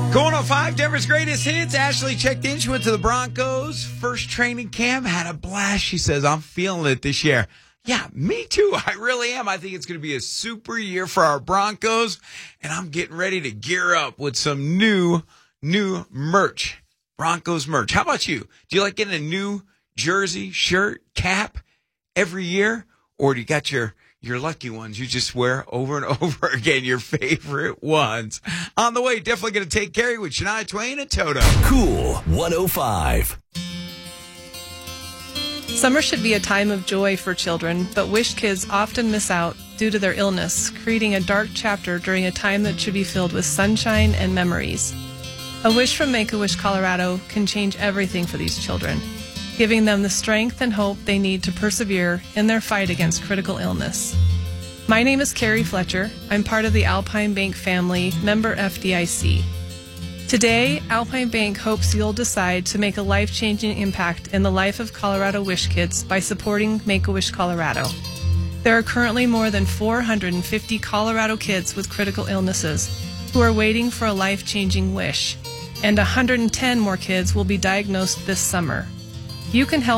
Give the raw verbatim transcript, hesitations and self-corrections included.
Going on five, Denver's greatest hits. Ashley checked in. She went to the Broncos first training camp, had a blast. She says, I'm feeling it this year. Yeah, me too. I really am. I think it's going to be a super year for our Broncos, and I'm getting ready to gear up with some new, new merch. Broncos merch. How about you? Do you like getting a new jersey, shirt, cap every year? Or do you got your, your lucky ones you just wear over and over again, your favorite ones? On the way, definitely going to take care of you with Shania Twain and Toto. Cool one oh five. Summer should be a time of joy for children, but Wish kids often miss out due to their illness, creating a dark chapter during a time that should be filled with sunshine and memories. A wish from Make-A-Wish Colorado can change everything for these children, giving them the strength and hope they need to persevere in their fight against critical illness. My name is Carrie Fletcher. I'm part of the Alpine Bank family, member F D I C. Today, Alpine Bank hopes you'll decide to make a life-changing impact in the life of Colorado Wish kids by supporting Make-A-Wish Colorado. There are currently more than four hundred fifty Colorado kids with critical illnesses who are waiting for a life-changing wish, and one hundred ten more kids will be diagnosed this summer. You can help